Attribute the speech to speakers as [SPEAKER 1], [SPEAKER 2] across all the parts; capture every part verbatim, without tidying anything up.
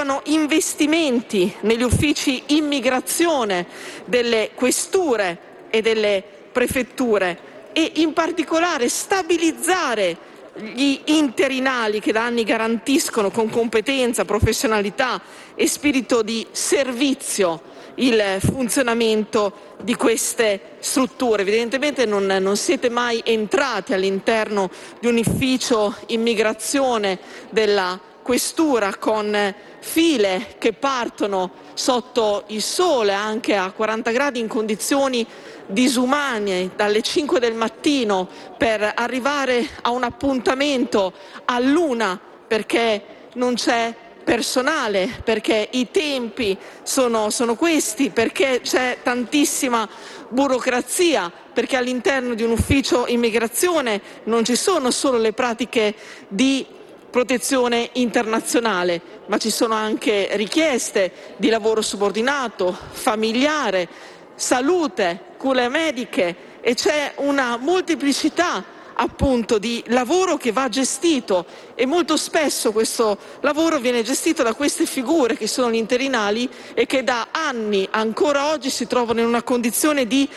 [SPEAKER 1] servano investimenti negli uffici immigrazione delle questure e delle prefetture e in particolare stabilizzare gli interinali che da anni garantiscono con competenza, professionalità e spirito di servizio il funzionamento di queste strutture. Evidentemente non, non siete mai entrati all'interno di un ufficio immigrazione della questura con file che partono sotto il sole anche a quaranta gradi in condizioni disumane dalle cinque del mattino per arrivare a un appuntamento all'una perché non c'è personale, perché i tempi sono, sono questi, perché c'è tantissima burocrazia, perché all'interno di un ufficio immigrazione non ci sono solo le pratiche di protezione internazionale, ma ci sono anche richieste di lavoro subordinato, familiare, salute, cure mediche e c'è una molteplicità appunto di lavoro che va gestito e molto spesso questo lavoro viene gestito da queste figure che sono gli interinali e che da anni ancora oggi si trovano in una condizione di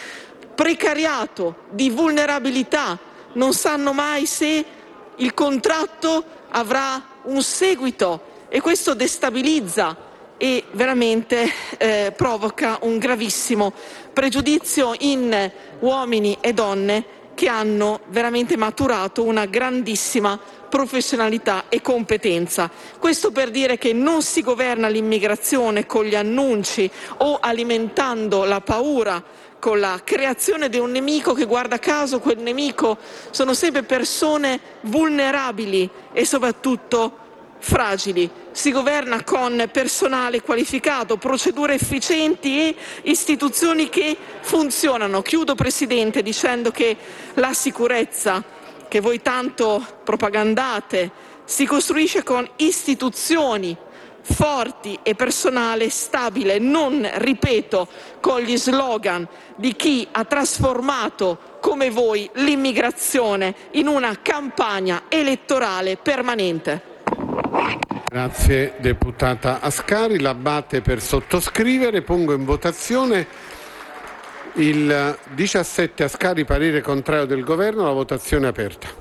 [SPEAKER 1] precariato, di vulnerabilità, non sanno mai se il contratto avrà un seguito e questo destabilizza e veramente eh, provoca un gravissimo pregiudizio in uomini e donne che hanno veramente maturato una grandissima professionalità e competenza. Questo per dire che non si governa l'immigrazione con gli annunci o alimentando la paura con la creazione di un nemico che, guarda caso, quel nemico sono sempre persone vulnerabili e soprattutto fragili. Si governa con personale qualificato, procedure efficienti e istituzioni che funzionano. Chiudo, Presidente, dicendo che la sicurezza che voi tanto propagandate si costruisce con istituzioni forti e personale stabile, non, ripeto, con gli slogan di chi ha trasformato, come voi, l'immigrazione in una campagna elettorale permanente.
[SPEAKER 2] Grazie deputata Ascari. La batte per sottoscrivere. Pongo in votazione il diciassette Ascari, parere contrario del Governo. La votazione è aperta.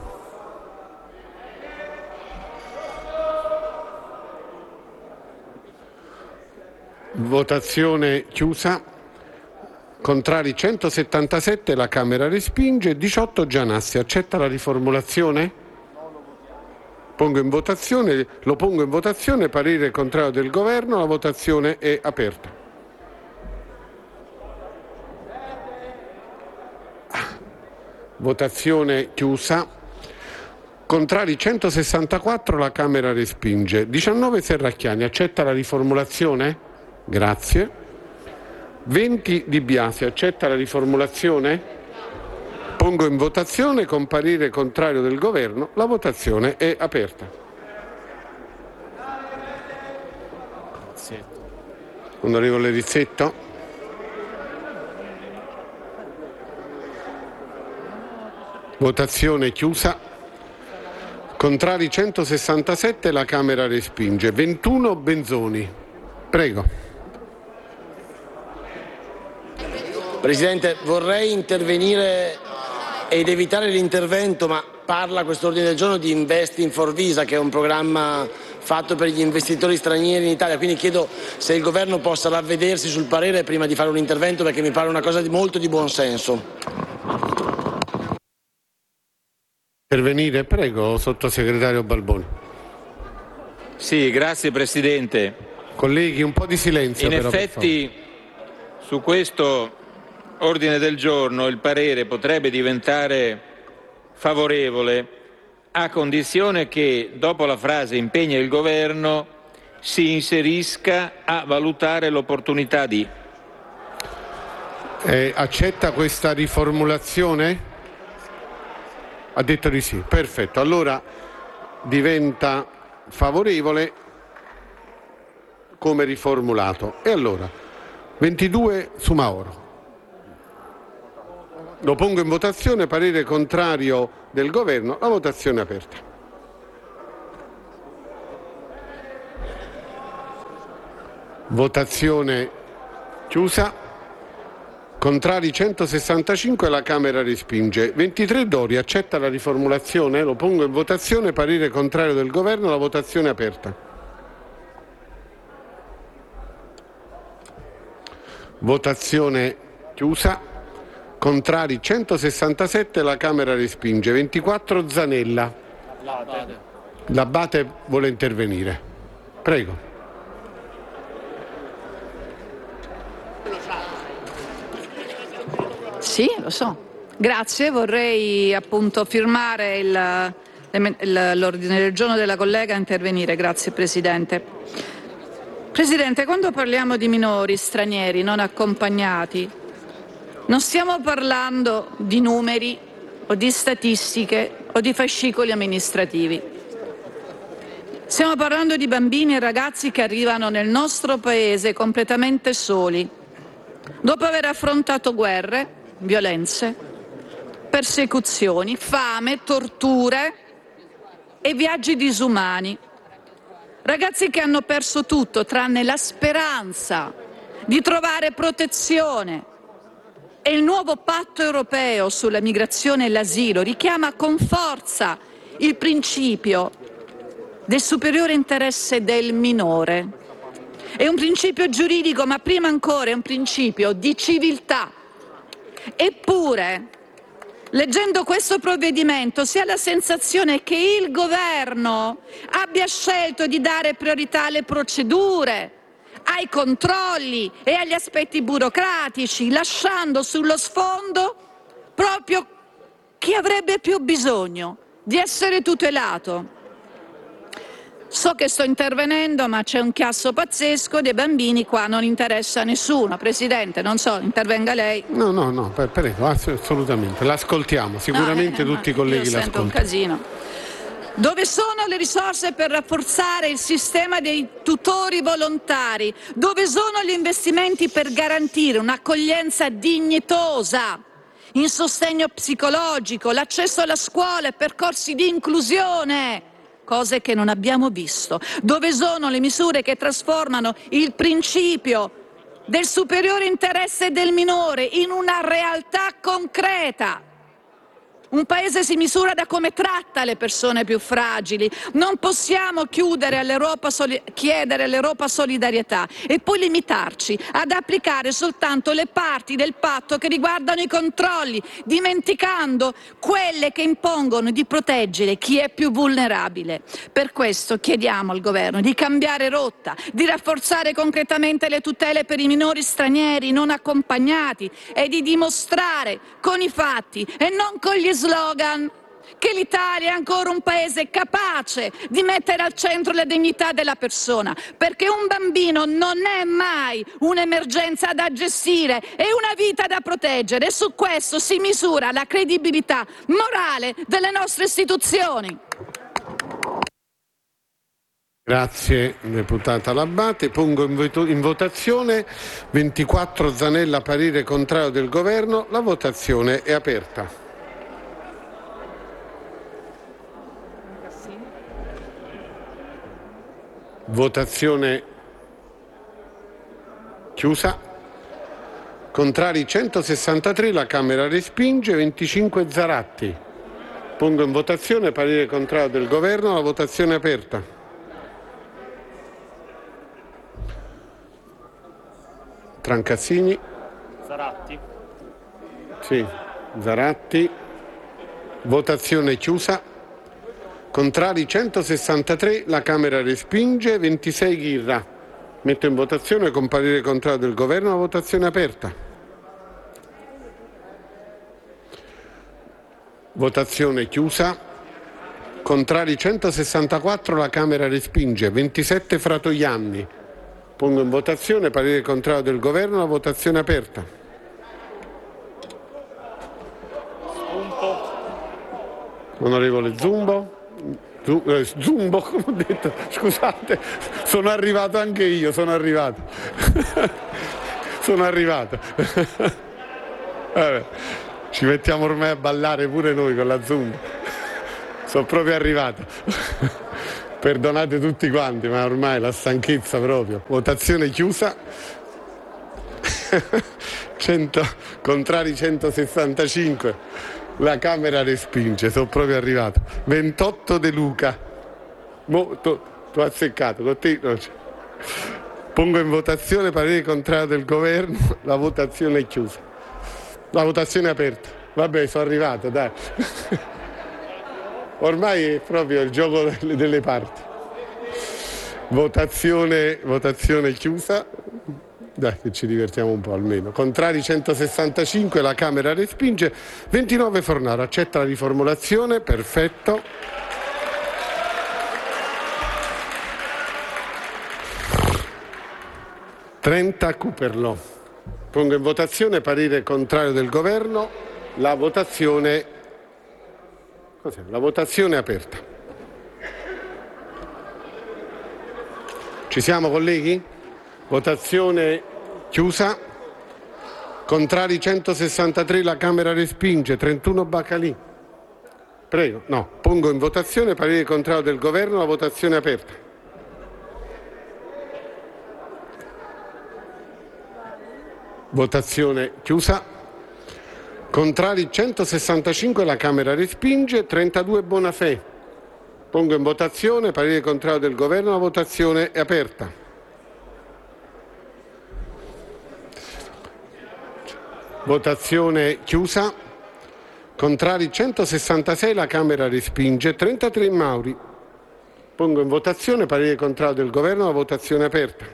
[SPEAKER 2] Votazione chiusa. Contrari centosettantasette, la Camera respinge. diciotto Gianassi. Accetta la riformulazione? Pongo in votazione, lo pongo in votazione, parere contrario del Governo, la votazione è aperta. Votazione chiusa. Contrari centosessantaquattro, la Camera respinge. diciannove Serracchiani, accetta la riformulazione? Grazie. venti Di Biasi, accetta la riformulazione? Pongo in votazione con parere contrario del Governo. La votazione è aperta. Grazie. Onorevole Rizzetto. Votazione chiusa. Contrari centosessantasette, la Camera respinge. ventuno Benzoni. Prego.
[SPEAKER 3] Presidente, vorrei intervenire ed evitare l'intervento, ma parla quest'ordine del giorno di Investing for Visa, che è un programma fatto per gli investitori stranieri in Italia, quindi chiedo se il Governo possa ravvedersi sul parere prima di fare un intervento, perché mi pare una cosa di molto di buon senso.
[SPEAKER 2] Intervenire, prego, sottosegretario Balboni.
[SPEAKER 4] Sì, grazie Presidente.
[SPEAKER 2] Colleghi, un po' di silenzio.
[SPEAKER 4] In
[SPEAKER 2] però,
[SPEAKER 4] effetti, su questo ordine del giorno il parere potrebbe diventare favorevole a condizione che dopo la frase impegna il Governo si inserisca a valutare l'opportunità di.
[SPEAKER 2] Eh, accetta questa riformulazione? Ha detto di sì. Perfetto. Allora diventa favorevole come riformulato. E allora ventidue Sumaoro. Lo pongo in votazione, parere contrario del Governo, la votazione è aperta. Votazione chiusa. Contrari centosessantacinque, la Camera respinge. ventitré Dori, accetta la riformulazione? Lo pongo in votazione, parere contrario del Governo, la votazione è aperta. Votazione chiusa. Contrari centosessantasette, la Camera respinge. ventiquattro Zanella. L'Abbate vuole intervenire. Prego.
[SPEAKER 5] Sì, lo so. Grazie, vorrei appunto firmare il, l'ordine del giorno della collega e intervenire. Grazie Presidente. Presidente, quando parliamo di minori stranieri non accompagnati, non stiamo parlando di numeri o di statistiche o di fascicoli amministrativi. Stiamo parlando di bambini e ragazzi che arrivano nel nostro Paese completamente soli, dopo aver affrontato guerre, violenze, persecuzioni, fame, torture e viaggi disumani. Ragazzi che hanno perso tutto tranne la speranza di trovare protezione. E il nuovo patto europeo sulla migrazione e l'asilo richiama con forza il principio del superiore interesse del minore. È un principio giuridico, ma prima ancora è un principio di civiltà. Eppure, leggendo questo provvedimento, si ha la sensazione che il Governo abbia scelto di dare priorità alle procedure, ai controlli e agli aspetti burocratici, lasciando sullo sfondo proprio chi avrebbe più bisogno di essere tutelato. So che sto intervenendo, ma c'è un chiasso pazzesco dei bambini, qua non interessa a nessuno. Presidente, non so, intervenga lei.
[SPEAKER 2] No, no, no, prego, assolutamente. L'ascoltiamo, sicuramente
[SPEAKER 5] no, eh,
[SPEAKER 2] tutti i colleghi
[SPEAKER 5] l'ascoltano. Sento un casino. Dove sono le risorse per rafforzare il sistema dei tutori volontari? Dove sono gli investimenti per garantire un'accoglienza dignitosa, in sostegno psicologico, l'accesso alla scuola e percorsi di inclusione? Cose che non abbiamo visto. Dove sono le misure che trasformano il principio del superiore interesse del minore in una realtà concreta? Un Paese si misura da come tratta le persone più fragili. Non possiamo chiudere all'Europa, chiedere all'Europa solidarietà e poi limitarci ad applicare soltanto le parti del patto che riguardano i controlli, dimenticando quelle che impongono di proteggere chi è più vulnerabile. Per questo chiediamo al Governo di cambiare rotta, di rafforzare concretamente le tutele per i minori stranieri non accompagnati e di dimostrare con i fatti e non con gli slogan che l'Italia è ancora un Paese capace di mettere al centro la dignità della persona, perché un bambino non è mai un'emergenza da gestire, è una vita da proteggere e su questo si misura la credibilità morale delle nostre istituzioni.
[SPEAKER 2] Grazie deputata L'Abbate. Pongo in votazione ventiquattro Zanella, parere contrario del Governo. La votazione è aperta. Votazione chiusa. Contrari centosessantatré, la Camera respinge. venticinque Zaratti. Pongo in votazione parere contrario del Governo. La votazione è aperta. Trancazzini.
[SPEAKER 6] Zaratti.
[SPEAKER 2] Sì, Zaratti. Votazione chiusa. Contrari centosessantatré, la Camera respinge. ventisei Ghirra. Metto in votazione con parere contrario del Governo. La votazione è aperta. Votazione chiusa. Contrari centosessantaquattro, la Camera respinge. ventisette Fratoianni. Pongo in votazione parere contrario del Governo. La votazione è aperta.
[SPEAKER 6] Zumbo.
[SPEAKER 2] Onorevole Zumbo. Zumbo, come ho detto, scusate, sono arrivato anche io, sono arrivato. sono arrivato. Vabbè, ci mettiamo ormai a ballare pure noi con la Zumbo. Sono proprio arrivato. Perdonate tutti quanti, ma ormai la stanchezza proprio. Votazione chiusa. cento, contrari centosessantacinque. La Camera respinge. Sono proprio arrivato. ventotto De Luca. Mo, tu, tu hai azzeccato. Con te non c'è. Pongo in votazione parere contrario del governo. La votazione è chiusa. La votazione è aperta. Vabbè, sono arrivato, dai. Ormai è proprio il gioco delle, delle parti. Votazione, votazione chiusa. Dai, che ci divertiamo un po' almeno. Contrari centosessantacinque, la Camera respinge. ventinove Fornaro, accetta la riformulazione. Perfetto. trenta Cuperlo. Pongo in votazione parere contrario del governo. La votazione, cos'è? La votazione è aperta. Ci siamo, colleghi? Votazione chiusa. Contrari centosessantatré, la Camera respinge. trentuno Baccalì. Prego, no. Pongo in votazione parere contrario del governo. La votazione è aperta. Votazione chiusa. Contrari centosessantacinque, la Camera respinge. trentadue Bonafè. Pongo in votazione parere contrario del governo. La votazione è aperta. Votazione chiusa. Contrari centosessantasei, la Camera respinge. trentatré Mauri. Pongo in votazione parere contrario del governo. La votazione è aperta.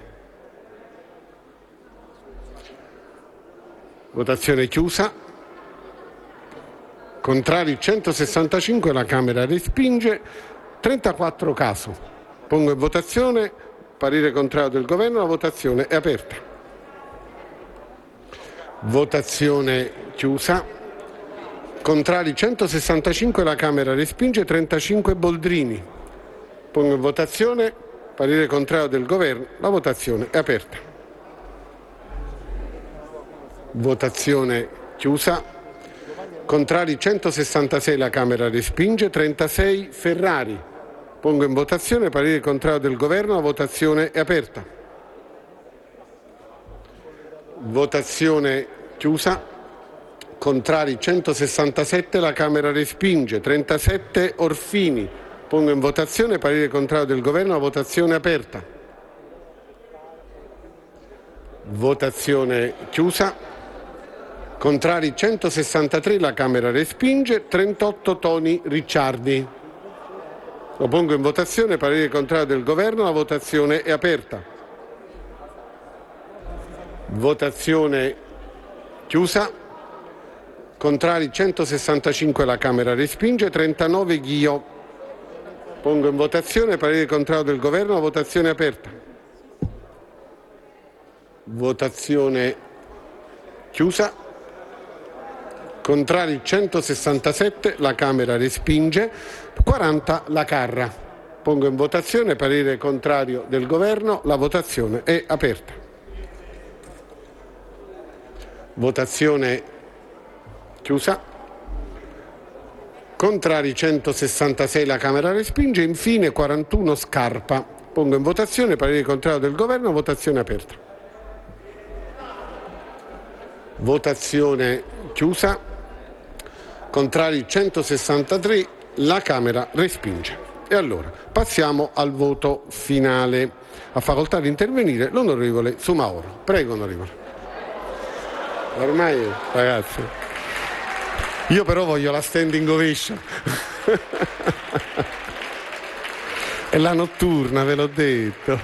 [SPEAKER 2] Votazione chiusa. Contrari centosessantacinque, la Camera respinge. trentaquattro Caso. Pongo in votazione parere contrario del governo. La votazione è aperta. Votazione chiusa. Contrari centosessantacinque, la Camera respinge. trentacinque Boldrini. Pongo in votazione parere contrario del governo. La votazione è aperta. Votazione chiusa. Contrari centosessantasei, la Camera respinge. trentasei Ferrari. Pongo in votazione parere contrario del governo. La votazione è aperta. Votazione chiusa. Contrari centosessantasette, la Camera respinge. trentasette Orfini. Pongo in votazione parere contrario del governo. La votazione è aperta. Votazione chiusa. Contrari centosessantatré, la Camera respinge. trentotto Toni Ricciardi. Lo pongo in votazione, parere contrario del governo. La votazione è aperta. Votazione chiusa. Contrari centosessantacinque, la Camera respinge. trentanove Ghio. Pongo in votazione, parere contrario del governo. La votazione è aperta. Votazione chiusa. Contrari centosessantasette, la Camera respinge. quaranta La Carra. Pongo in votazione parere contrario del governo. La votazione è aperta. Votazione chiusa. Contrari centosessantasei, la Camera respinge. Infine quarantuno Scarpa. Pongo in votazione parere contrario del governo. Votazione aperta. Votazione chiusa. Contrari centosessantatré, la Camera respinge. E allora passiamo al voto finale. Ha facoltà di intervenire l'onorevole Soumahoro. Prego, onorevole. Ormai, ragazzi, io però voglio la standing ovation. È la notturna, ve l'ho detto.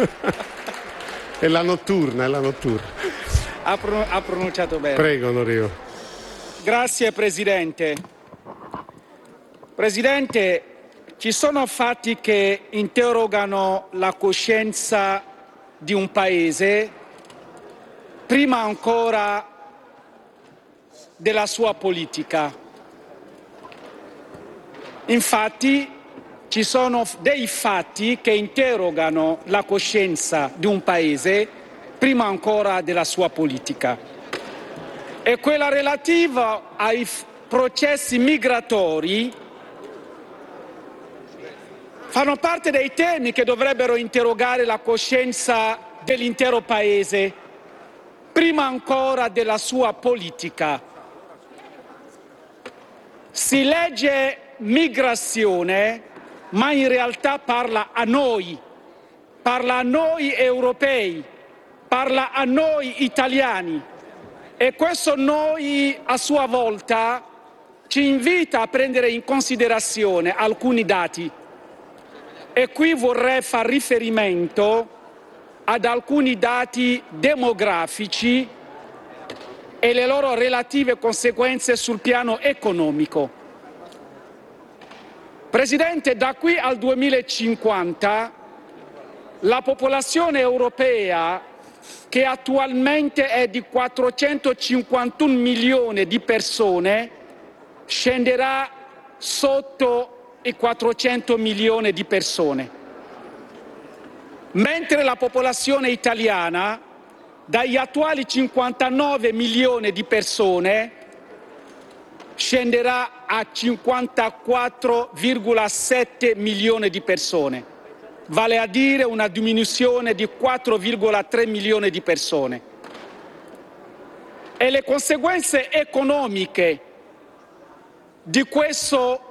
[SPEAKER 2] È la notturna, è la notturna.
[SPEAKER 6] Ha, pro- ha pronunciato bene.
[SPEAKER 2] Prego, onorevole.
[SPEAKER 6] Grazie Presidente. Presidente, ci sono fatti che interrogano la coscienza di un Paese prima ancora della sua politica. Infatti, ci sono dei fatti che interrogano la coscienza di un Paese prima ancora della sua politica. E quella relativa ai processi migratori fanno parte dei temi che dovrebbero interrogare la coscienza dell'intero Paese, prima ancora della sua politica. Si legge migrazione, ma in realtà parla a noi, parla a noi europei, parla a noi italiani, e questo noi a sua volta ci invita a prendere in considerazione alcuni dati. E qui vorrei far riferimento ad alcuni dati demografici e le loro relative conseguenze sul piano economico. Presidente, da qui al duemilacinquanta la popolazione europea, che attualmente è di quattrocentocinquantuno milioni di persone, scenderà sotto i quattrocento milioni di persone, mentre la popolazione italiana, dagli attuali cinquantanove milioni di persone, scenderà a cinquantaquattro virgola sette milioni di persone, vale a dire una diminuzione di quattro virgola tre milioni di persone. E le conseguenze economiche di questo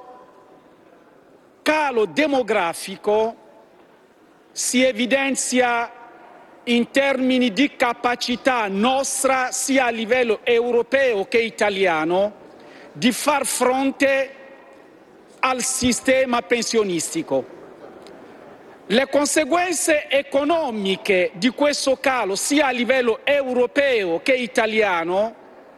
[SPEAKER 6] calo demografico si evidenzia in termini di capacità nostra, sia a livello europeo che italiano, di far fronte al sistema pensionistico. Le conseguenze economiche di questo calo, sia a livello europeo che italiano,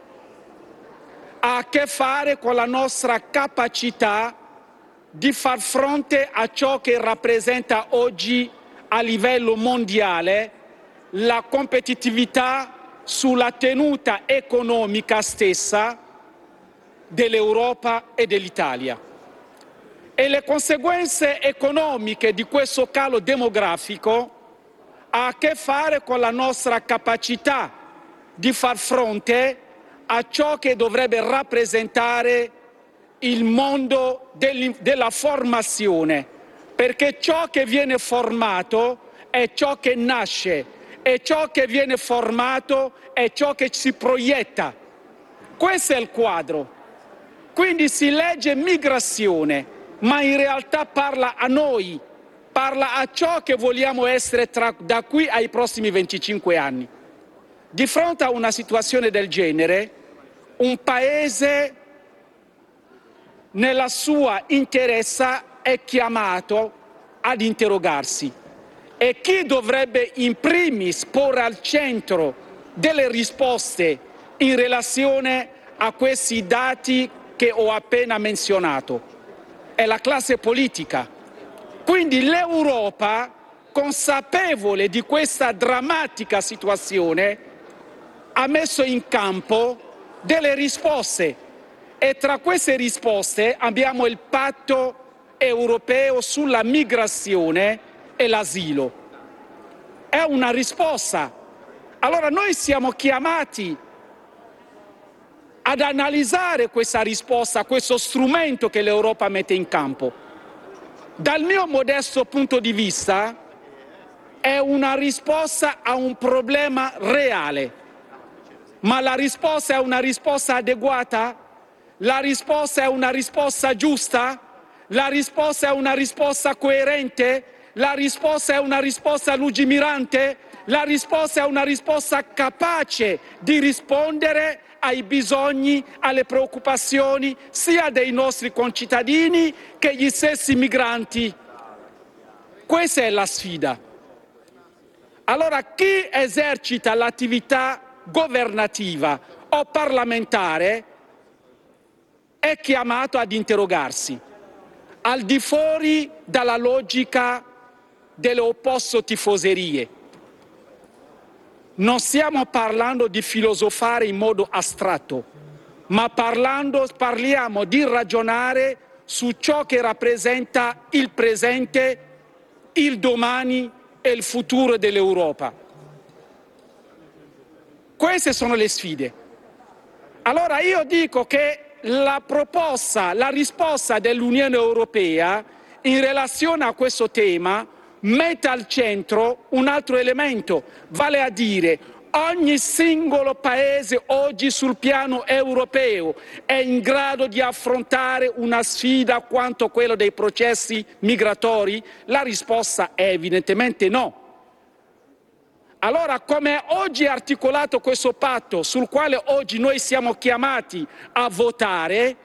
[SPEAKER 6] ha a che fare con la nostra capacità di far fronte a ciò che rappresenta oggi a livello mondiale la competitività sulla tenuta economica stessa dell'Europa e dell'Italia. E le conseguenze economiche di questo calo demografico ha a che fare con la nostra capacità di far fronte a ciò che dovrebbe rappresentare il mondo della formazione, perché ciò che viene formato è ciò che nasce e ciò che viene formato è ciò che si proietta. Questo è il quadro. Quindi si legge migrazione, ma in realtà parla a noi, parla a ciò che vogliamo essere tra, da qui ai prossimi venticinque anni. Di fronte a una situazione del genere, un Paese nella sua interezza è chiamato ad interrogarsi. E chi dovrebbe in primis porre al centro delle risposte in relazione a questi dati che ho appena menzionato? È la classe politica. Quindi l'Europa, consapevole di questa drammatica situazione, ha messo in campo delle risposte, e tra queste risposte abbiamo il patto europeo sulla migrazione e l'asilo. È una risposta. Allora noi siamo chiamati ad analizzare questa risposta, questo strumento che l'Europa mette in campo. Dal mio modesto punto di vista è una risposta a un problema reale, ma la risposta è una risposta adeguata? La risposta è una risposta giusta? La risposta è una risposta coerente? La risposta è una risposta lungimirante? La risposta è una risposta capace di rispondere ai bisogni, alle preoccupazioni sia dei nostri concittadini che gli stessi migranti? Questa è la sfida. Allora chi esercita l'attività governativa o parlamentare è chiamato ad interrogarsi, al di fuori dalla logica delle opposte tifoserie. Non stiamo parlando di filosofare in modo astratto, ma parlando, parliamo di ragionare su ciò che rappresenta il presente, il domani e il futuro dell'Europa. Queste sono le sfide. Allora io dico che la proposta, la risposta dell'Unione Europea in relazione a questo tema mette al centro un altro elemento, vale a dire ogni singolo paese oggi sul piano europeo è in grado di affrontare una sfida quanto quella dei processi migratori? La risposta è evidentemente no. Allora, come oggi è articolato questo patto sul quale oggi noi siamo chiamati a votare,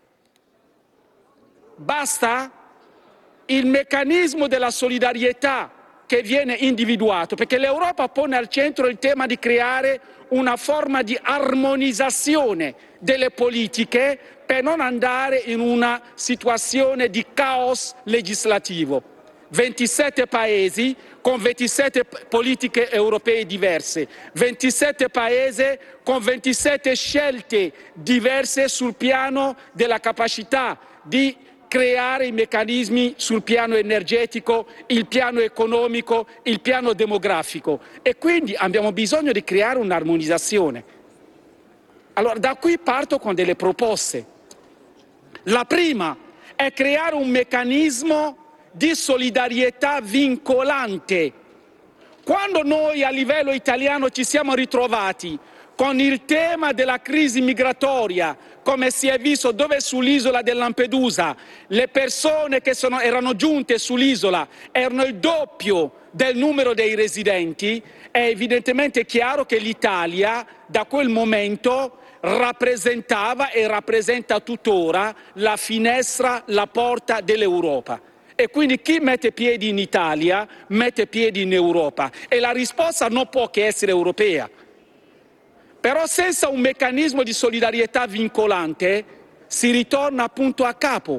[SPEAKER 6] basta il meccanismo della solidarietà che viene individuato, perché l'Europa pone al centro il tema di creare una forma di armonizzazione delle politiche per non andare in una situazione di caos legislativo. ventisette paesi con ventisette politiche europee diverse, ventisette paesi con ventisette scelte diverse sul piano della capacità di creare i meccanismi sul piano energetico, il piano economico, il piano demografico, e quindi abbiamo bisogno di creare un'armonizzazione. Allora, da qui parto con delle proposte. La prima è creare un meccanismo di solidarietà vincolante. Quando noi a livello italiano ci siamo ritrovati con il tema della crisi migratoria, come si è visto dove sull'isola di Lampedusa le persone che sono, erano giunte sull'isola erano il doppio del numero dei residenti, è evidentemente chiaro che l'Italia da quel momento rappresentava e rappresenta tuttora la finestra, la porta dell'Europa. E quindi chi mette piedi in Italia mette piedi in Europa, e la risposta non può che essere europea. Però senza un meccanismo di solidarietà vincolante si ritorna appunto a capo,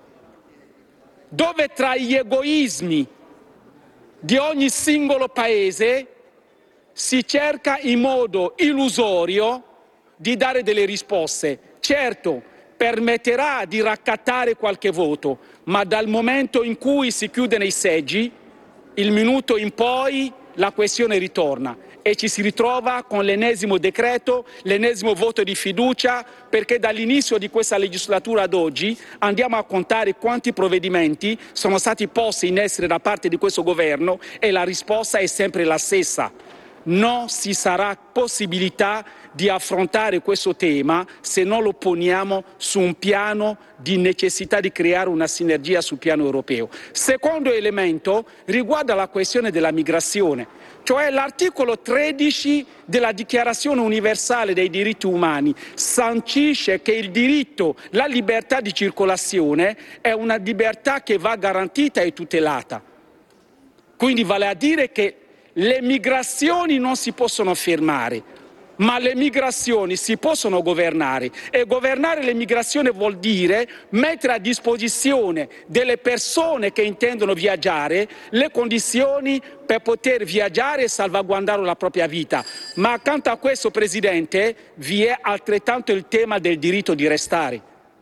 [SPEAKER 6] dove tra gli egoismi di ogni singolo paese si cerca in modo illusorio di dare delle risposte. Certo, permetterà di raccattare qualche voto, ma dal momento in cui si chiudono i seggi, il minuto in poi la questione ritorna e ci si ritrova con l'ennesimo decreto, l'ennesimo voto di fiducia, perché dall'inizio di questa legislatura ad oggi andiamo a contare quanti provvedimenti sono stati posti in essere da parte di questo governo e la risposta è sempre la stessa. Non ci sarà possibilità di affrontare questo tema se non lo poniamo su un piano di necessità di creare una sinergia sul piano europeo. Secondo elemento riguarda la questione della migrazione, cioè l'articolo tredici della Dichiarazione universale dei diritti umani sancisce che il diritto, la libertà di circolazione è una libertà che va garantita e tutelata. Quindi vale a dire che le migrazioni non si possono fermare, ma le migrazioni si possono governare, e governare le migrazioni vuol dire mettere a disposizione delle persone che intendono viaggiare le condizioni per poter viaggiare e salvaguardare la propria vita. Ma accanto a questo, Presidente, vi è altrettanto il tema del diritto di restare.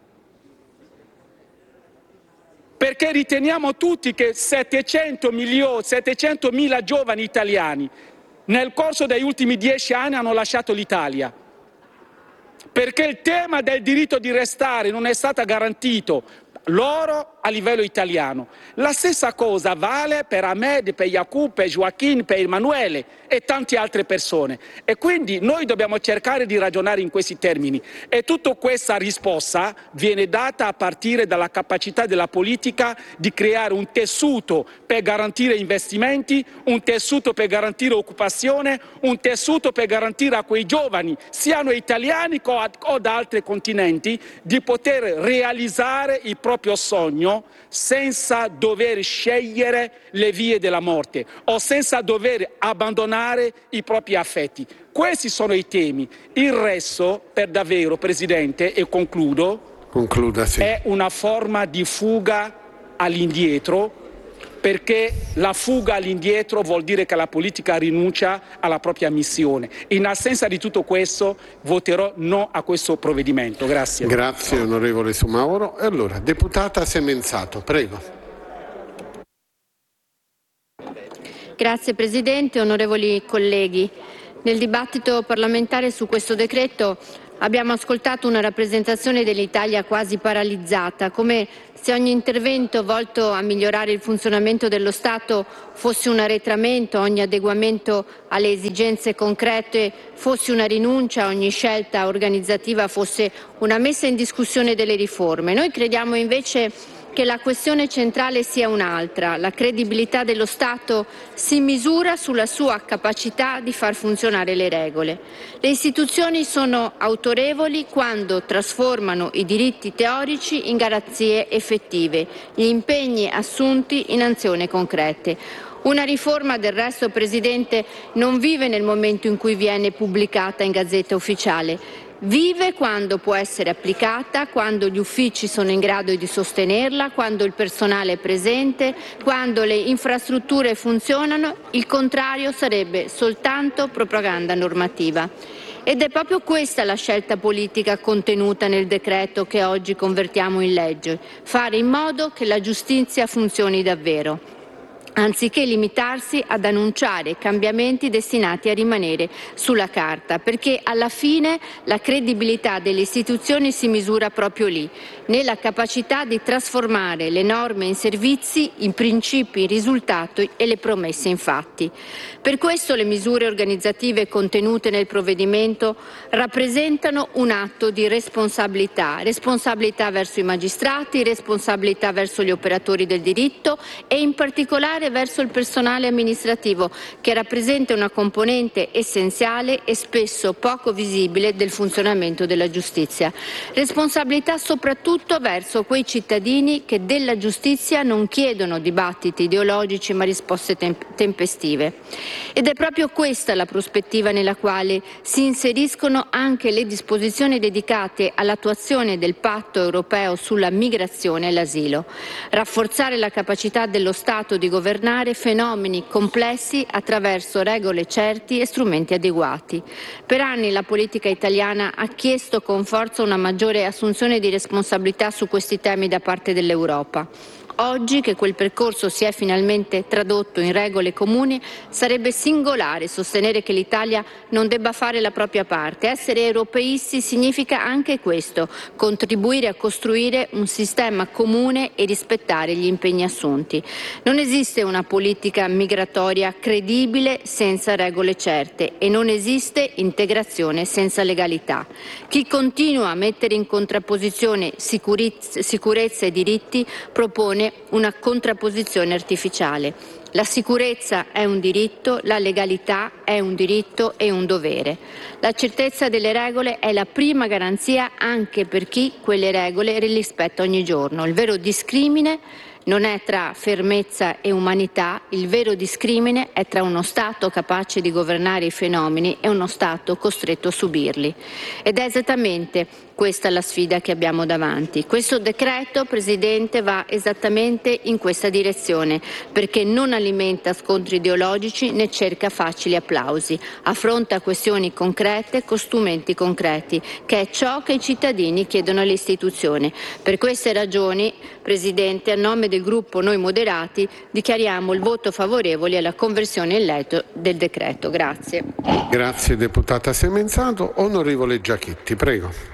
[SPEAKER 6] Perché riteniamo tutti che settecentomila giovani italiani nel corso degli ultimi dieci anni hanno lasciato l'Italia, perché il tema del diritto di restare non è stato garantito loro a livello italiano. La stessa cosa vale per Ahmed, per Yacoub, per Joaquin, per Emanuele e tante altre persone. E quindi noi dobbiamo cercare di ragionare in questi termini. E tutta questa risposta viene data a partire dalla capacità della politica di creare un tessuto per garantire investimenti, un tessuto per garantire occupazione, un tessuto per garantire a quei giovani, siano italiani o da altri continenti, di poter realizzare il proprio sogno senza dover scegliere le vie della morte o senza dover abbandonare i propri affetti. Questi sono i temi. Il resto, per davvero, Presidente, e concludo,
[SPEAKER 2] Concluda, sì.
[SPEAKER 6] è una forma di fuga all'indietro, perché la fuga all'indietro vuol dire che la politica rinuncia alla propria missione. In assenza di tutto questo voterò no a questo provvedimento. Grazie.
[SPEAKER 2] Grazie onorevole Soumahoro. E allora, deputata Semenzato, prego.
[SPEAKER 7] Grazie Presidente, onorevoli colleghi. Nel dibattito parlamentare su questo decreto Abbiamo ascoltato una rappresentazione dell'Italia quasi paralizzata, come se ogni intervento volto a migliorare il funzionamento dello Stato fosse un arretramento, ogni adeguamento alle esigenze concrete fosse una rinuncia, ogni scelta organizzativa fosse una messa in discussione delle riforme. Noi crediamo invece che la questione centrale sia un'altra. La credibilità dello Stato si misura sulla sua capacità di far funzionare le regole. Le istituzioni sono autorevoli quando trasformano i diritti teorici in garanzie effettive, gli impegni assunti in azioni concrete. Una riforma, del resto, Presidente, non vive nel momento in cui viene pubblicata in Gazzetta Ufficiale. Vive quando può essere applicata, quando gli uffici sono in grado di sostenerla, quando il personale è presente, quando le infrastrutture funzionano. Il contrario sarebbe soltanto propaganda normativa. Ed è proprio questa la scelta politica contenuta nel decreto che oggi convertiamo in legge: fare in modo che la giustizia funzioni davvero, anziché limitarsi ad annunciare cambiamenti destinati a rimanere sulla carta, perché alla fine la credibilità delle istituzioni si misura proprio lì, nella capacità di trasformare le norme in servizi, in principi, in risultati e le promesse in fatti. Per questo le misure organizzative contenute nel provvedimento rappresentano un atto di responsabilità, responsabilità verso i magistrati, responsabilità verso gli operatori del diritto e in particolare verso il personale amministrativo, che rappresenta una componente essenziale e spesso poco visibile del funzionamento della giustizia. Responsabilità soprattutto verso quei cittadini che della giustizia non chiedono dibattiti ideologici ma risposte tempestive. Ed è proprio questa la prospettiva nella quale si inseriscono anche le disposizioni dedicate all'attuazione del Patto europeo sulla migrazione e l'asilo. Rafforzare la capacità dello Stato di governare fenomeni complessi attraverso regole certi e strumenti adeguati. Per anni la politica italiana ha chiesto con forza una maggiore assunzione di responsabilità su questi temi da parte dell'Europa. Oggi che quel percorso si è finalmente tradotto in regole comuni, sarebbe singolare sostenere che l'Italia non debba fare la propria parte. Essere europeisti significa anche questo: contribuire a costruire un sistema comune e rispettare gli impegni assunti. Non esiste una politica migratoria credibile senza regole certe e non esiste integrazione senza legalità. Chi continua a mettere in contrapposizione sicurezza e diritti propone una contrapposizione artificiale. La sicurezza è un diritto, la legalità è un diritto e un dovere. La certezza delle regole è la prima garanzia anche per chi quelle regole le rispetta ogni giorno. Il vero discrimine non è tra fermezza e umanità, il vero discrimine è tra uno Stato capace di governare i fenomeni e uno Stato costretto a subirli. Ed è esattamente questa la sfida che abbiamo davanti. Questo decreto, Presidente, va esattamente in questa direzione, perché non alimenta scontri ideologici né cerca facili applausi. Affronta questioni concrete con strumenti concreti, che è ciò che i cittadini chiedono alle istituzioni. Per queste ragioni, Presidente, a nome del gruppo Noi Moderati dichiariamo il voto favorevole alla conversione in legge del decreto. Grazie.
[SPEAKER 2] Grazie deputata Semenzato. Onorevole Giachetti, prego.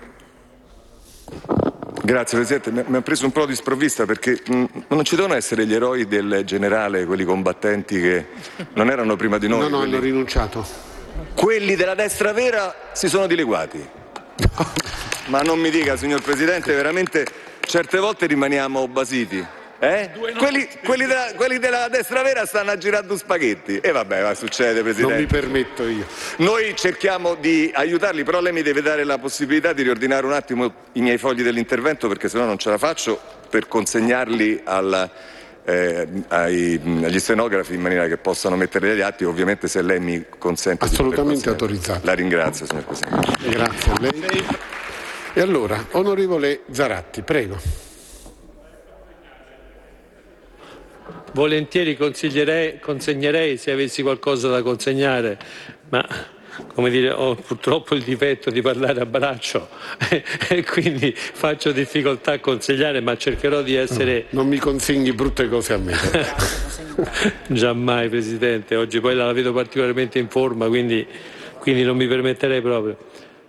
[SPEAKER 8] Grazie Presidente, mi ha preso un po' di sprovvista perché mh, non ci devono essere gli eroi del generale, quelli combattenti che non erano prima di noi.
[SPEAKER 2] No, no,
[SPEAKER 8] quelli...
[SPEAKER 2] hanno rinunciato.
[SPEAKER 8] Quelli della destra vera si sono dileguati. Ma non mi dica, signor Presidente, veramente certe volte rimaniamo basiti. Eh? Quelli, quelli, della, quelli della destra vera stanno a girare due spaghetti. E vabbè, va, succede, Presidente.
[SPEAKER 2] Non mi permetto io.
[SPEAKER 8] Noi cerchiamo di aiutarli, però lei mi deve dare la possibilità di riordinare un attimo i miei fogli dell'intervento, perché sennò non ce la faccio, per consegnarli alla, eh, ai, agli stenografi in maniera che possano metterli agli atti, ovviamente se lei mi consente.
[SPEAKER 2] Assolutamente autorizzato.
[SPEAKER 8] La ringrazio, signor Presidente.
[SPEAKER 2] Grazie a lei. E allora, onorevole Zaratti, prego.
[SPEAKER 9] Volentieri consegnerei se avessi qualcosa da consegnare, ma come dire, ho purtroppo il difetto di parlare a braccio e quindi faccio difficoltà a consegnare, ma cercherò di essere...
[SPEAKER 2] Non mi consegni brutte cose a me.
[SPEAKER 9] Giammai, Presidente, oggi poi la vedo particolarmente in forma, quindi, quindi non mi permetterei proprio.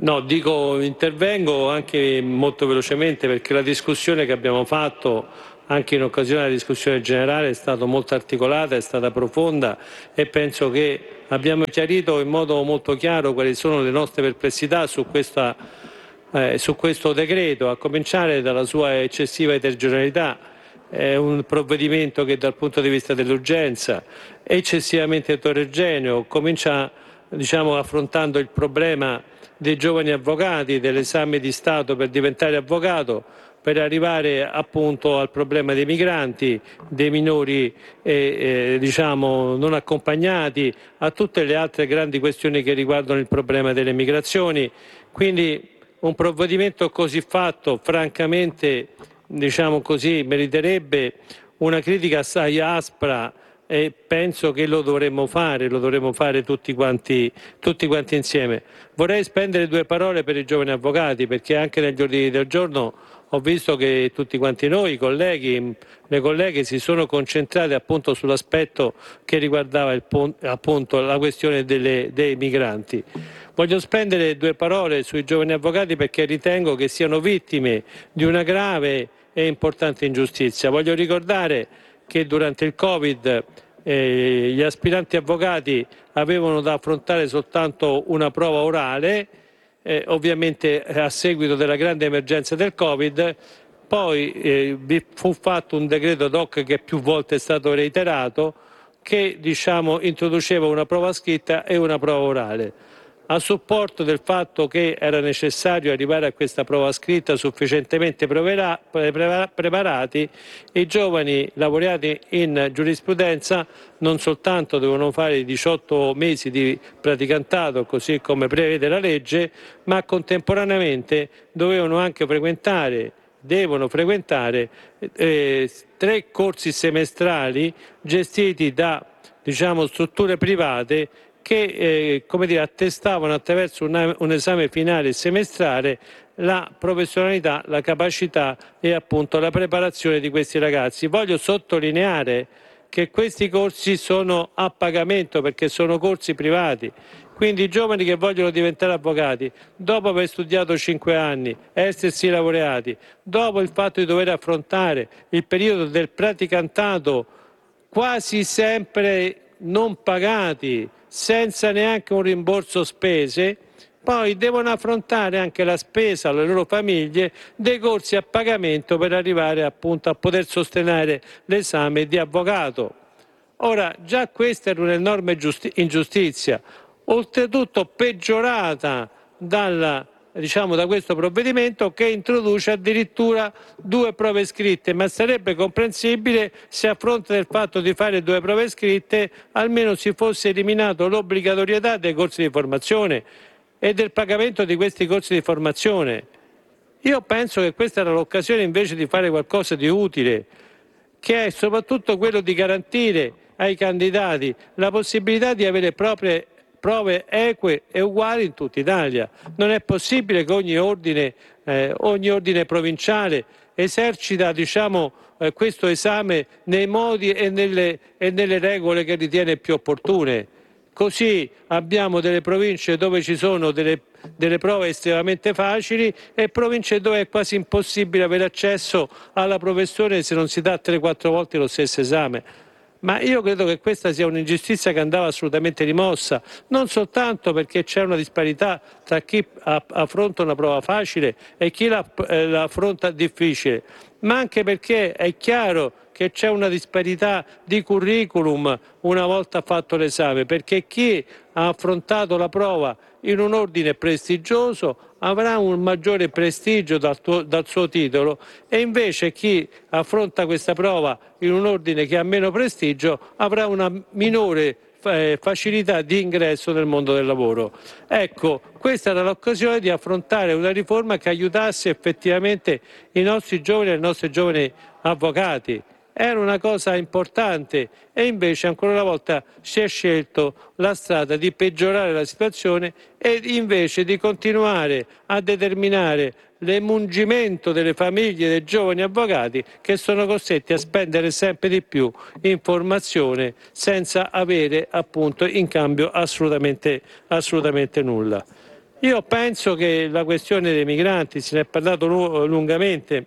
[SPEAKER 9] No, dico, intervengo anche molto velocemente perché la discussione che abbiamo fatto anche in occasione della discussione generale è stata molto articolata, è stata profonda e penso che abbiamo chiarito in modo molto chiaro quali sono le nostre perplessità su, questa, eh, su questo decreto, a cominciare dalla sua eccessiva eterogeneità. È un provvedimento che dal punto di vista dell'urgenza è eccessivamente eterogeneo, comincia diciamo, affrontando il problema dei giovani avvocati, dell'esame di Stato per diventare avvocato, per arrivare appunto al problema dei migranti, dei minori eh, eh, diciamo, non accompagnati, a tutte le altre grandi questioni che riguardano il problema delle migrazioni. Quindi un provvedimento così fatto, francamente, diciamo così, meriterebbe una critica assai aspra e penso che lo dovremmo fare, lo dovremmo fare tutti quanti, tutti quanti insieme. Vorrei spendere due parole per i giovani avvocati, perché anche negli ordini del giorno ho visto che tutti quanti noi, i colleghi, le colleghe, si sono concentrati appunto sull'aspetto che riguardava il, appunto la questione delle, dei migranti. Voglio spendere due parole sui giovani avvocati perché ritengo che siano vittime di una grave e importante ingiustizia. Voglio ricordare che durante il Covid eh, gli aspiranti avvocati avevano da affrontare soltanto una prova orale, eh, ovviamente a seguito della grande emergenza del Covid, poi eh, vi fu fatto un decreto ad hoc che più volte è stato reiterato, che diciamo, introduceva una prova scritta e una prova orale. A supporto del fatto che era necessario arrivare a questa prova scritta sufficientemente preparati, i giovani laureati in giurisprudenza non soltanto devono fare i diciotto mesi di praticantato, così come prevede la legge, ma contemporaneamente dovevano anche frequentare, devono frequentare eh, tre corsi semestrali gestiti da diciamo, strutture private che eh, come dire, attestavano attraverso una, un esame finale semestrale la professionalità, la capacità e appunto la preparazione di questi ragazzi. Voglio sottolineare che questi corsi sono a pagamento perché sono corsi privati, quindi i giovani che vogliono diventare avvocati, dopo aver studiato cinque anni, essersi laureati, dopo il fatto di dover affrontare il periodo del praticantato quasi sempre non pagati, senza neanche un rimborso spese, poi devono affrontare anche la spesa alle loro famiglie dei corsi a pagamento per arrivare appunto a poter sostenere l'esame di avvocato. Ora, già questa era un'enorme ingiustizia, oltretutto peggiorata dalla diciamo da questo provvedimento che introduce addirittura due prove scritte, ma sarebbe comprensibile se a fronte del fatto di fare due prove scritte almeno si fosse eliminato l'obbligatorietà dei corsi di formazione e del pagamento di questi corsi di formazione. Io penso che questa era l'occasione invece di fare qualcosa di utile, che è soprattutto quello di garantire ai candidati la possibilità di avere proprie prove eque e uguali in tutta Italia. Non è possibile che ogni ordine, eh, ogni ordine provinciale esercita diciamo, eh, questo esame nei modi e nelle, e nelle regole che ritiene più opportune. Così abbiamo delle province dove ci sono delle, delle prove estremamente facili e province dove è quasi impossibile avere accesso alla professione se non si dà tre quattro volte lo stesso esame. Ma io credo che questa sia un'ingiustizia che andava assolutamente rimossa, non soltanto perché c'è una disparità tra chi affronta una prova facile e chi la, eh, la affronta difficile, ma anche perché è chiaro che c'è una disparità di curriculum una volta fatto l'esame, perché chi ha affrontato la prova in un ordine prestigioso avrà un maggiore prestigio dal, tuo, dal suo titolo e invece chi affronta questa prova in un ordine che ha meno prestigio avrà una minore eh, facilità di ingresso nel mondo del lavoro. Ecco, questa era l'occasione di affrontare una riforma che aiutasse effettivamente i nostri giovani e i nostri giovani avvocati. Era una cosa importante e invece ancora una volta si è scelto la strada di peggiorare la situazione e invece di continuare a determinare l'emungimento delle famiglie dei giovani avvocati che sono costretti a spendere sempre di più in formazione senza avere appunto in cambio assolutamente, assolutamente nulla. Io penso che la questione dei migranti, se ne è parlato lungamente,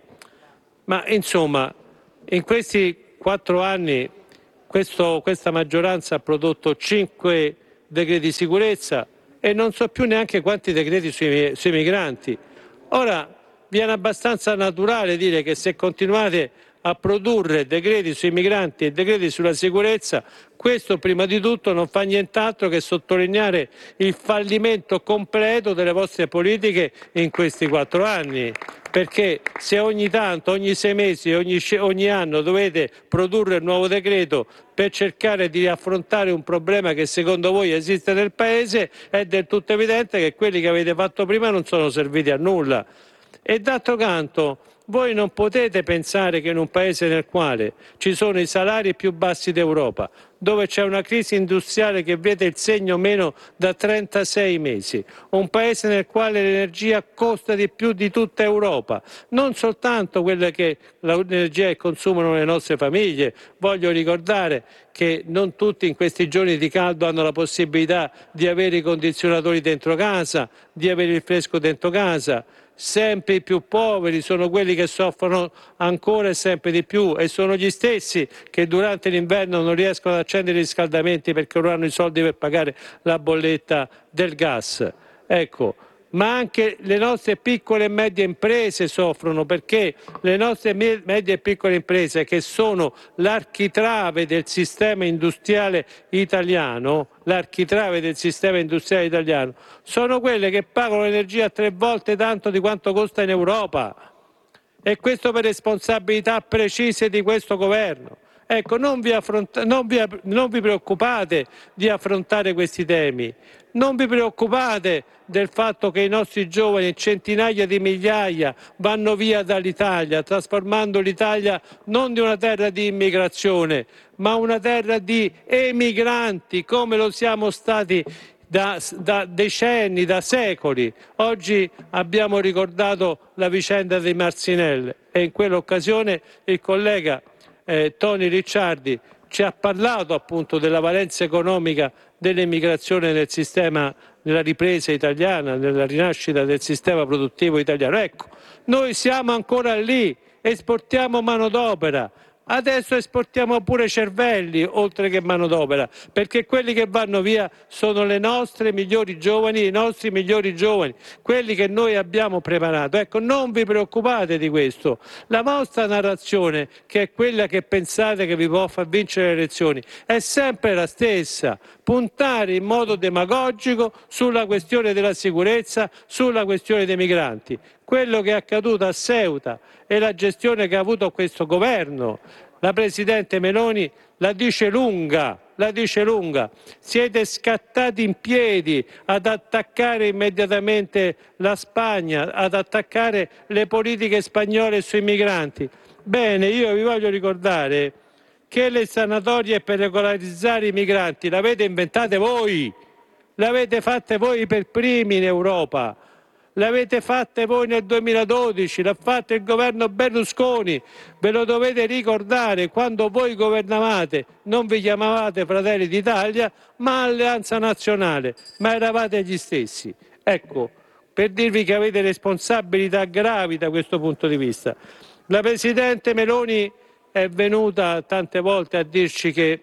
[SPEAKER 9] ma insomma in questi quattro anni questo, questa maggioranza ha prodotto cinque decreti di sicurezza e non so più neanche quanti decreti sui, sui migranti. Ora viene abbastanza naturale dire che se continuate a produrre decreti sui migranti e decreti sulla sicurezza, questo prima di tutto non fa nient'altro che sottolineare il fallimento completo delle vostre politiche in questi quattro anni. Perché se ogni tanto, ogni sei mesi, ogni, ogni anno dovete produrre un nuovo decreto per cercare di affrontare un problema che secondo voi esiste nel Paese, è del tutto evidente che quelli che avete fatto prima non sono serviti a nulla. E d'altro canto, voi non potete pensare che in un Paese nel quale ci sono i salari più bassi d'Europa, dove c'è una crisi industriale che vede il segno meno da trentasei mesi, un Paese nel quale l'energia costa di più di tutta Europa, non soltanto quella che l'energia che consumano le nostre famiglie, voglio ricordare che non tutti in questi giorni di caldo hanno la possibilità di avere i condizionatori dentro casa, di avere il fresco dentro casa. Sempre i più poveri sono quelli che soffrono ancora e sempre di più e sono gli stessi che durante l'inverno non riescono ad accendere i riscaldamenti perché non hanno i soldi per pagare la bolletta del gas. Ecco, ma anche le nostre piccole e medie imprese soffrono perché le nostre medie e piccole imprese, che sono l'architrave del sistema industriale italiano, l'architrave del sistema industriale italiano, sono quelle che pagano l'energia tre volte tanto di quanto costa in Europa. E questo per responsabilità precise di questo governo. Ecco, non vi, non, vi, non vi preoccupate di affrontare questi temi, non vi preoccupate del fatto che i nostri giovani, centinaia di migliaia, vanno via dall'Italia, trasformando l'Italia non di una terra di immigrazione, ma una terra di emigranti, come lo siamo stati Da, da decenni, da secoli. Oggi abbiamo ricordato la vicenda di Marcinelle e in quell'occasione il collega eh, Tony Ricciardi ci ha parlato appunto della valenza economica dell'immigrazione nel sistema, nella ripresa italiana, nella rinascita del sistema produttivo italiano. Ecco, noi siamo ancora lì, esportiamo manodopera. Adesso esportiamo pure cervelli, oltre che manodopera, perché quelli che vanno via sono le nostre migliori giovani, i nostri migliori giovani, quelli che noi abbiamo preparato. Ecco, non vi preoccupate di questo. La vostra narrazione, che è quella che pensate che vi può far vincere le elezioni, è sempre la stessa. Puntare in modo demagogico sulla questione della sicurezza, sulla questione dei migranti. Quello che è accaduto a Ceuta e la gestione che ha avuto questo governo, la Presidente Meloni la dice lunga, la dice lunga. Siete scattati in piedi ad attaccare immediatamente la Spagna, ad attaccare le politiche spagnole sui migranti. Bene, io vi voglio ricordare che le sanatorie per regolarizzare i migranti le avete inventate voi, le avete fatte voi per primi in Europa. Le avete fatte voi nel duemiladodici, l'ha fatto il governo Berlusconi, ve lo dovete ricordare, quando voi governavate non vi chiamavate Fratelli d'Italia ma Alleanza Nazionale, ma eravate gli stessi. Ecco, per dirvi che avete responsabilità gravi da questo punto di vista. La Presidente Meloni è venuta tante volte a dirci che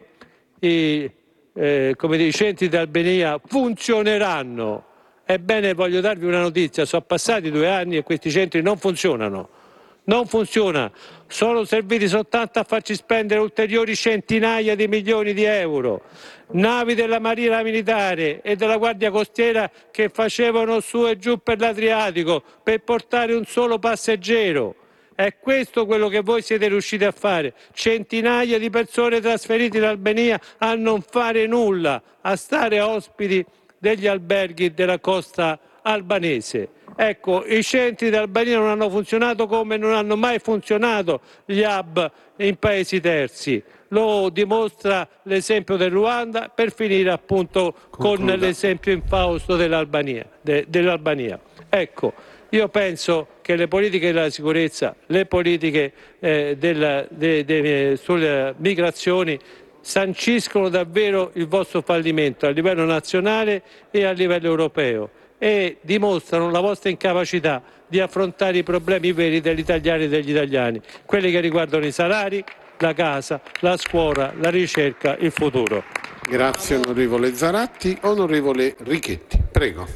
[SPEAKER 9] i, eh, come dire, i centri di Albania funzioneranno. Ebbene, voglio darvi una notizia, sono passati due anni e questi centri non funzionano, non funziona, sono serviti soltanto a farci spendere ulteriori centinaia di milioni di euro, navi della Marina Militare e della Guardia Costiera che facevano su e giù per l'Adriatico per portare un solo passeggero. È questo quello che voi siete riusciti a fare, centinaia di persone trasferite in Albania a non fare nulla, a stare ospiti degli alberghi della costa albanese. Ecco, i centri d'Albania non hanno funzionato come non hanno mai funzionato gli hub in paesi terzi. Lo dimostra l'esempio del Ruanda, per finire appunto Concluda. con l'esempio infausto dell'Albania. De, dell'Albania. Ecco, io penso che le politiche della sicurezza, le politiche eh, della, de, de, sulle migrazioni sanciscono davvero il vostro fallimento a livello nazionale e a livello europeo e dimostrano la vostra incapacità di affrontare i problemi veri degli italiani e degli italiani, quelli che riguardano i salari, la casa, la scuola, la ricerca, il futuro.
[SPEAKER 2] Grazie onorevole Zaratti. Onorevole Richetti, prego.